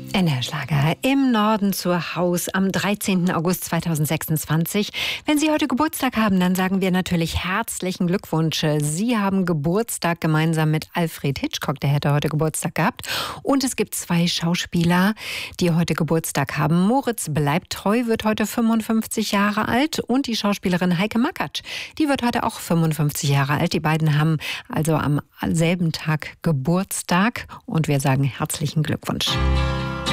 NDR-Schlager im Norden zu Haus am 13. August 2026. Wenn Sie heute Geburtstag haben, dann sagen wir natürlich herzlichen Glückwunsch. Sie haben Geburtstag gemeinsam mit Alfred Hitchcock, der hätte heute Geburtstag gehabt. Und es gibt 2 Schauspieler, die heute Geburtstag haben. Moritz Bleibtreu wird heute 55 Jahre alt und die Schauspielerin Heike Makatsch, die wird heute auch 55 Jahre alt. Die beiden haben also am selben Tag Geburtstag und wir sagen herzlichen Glückwunsch.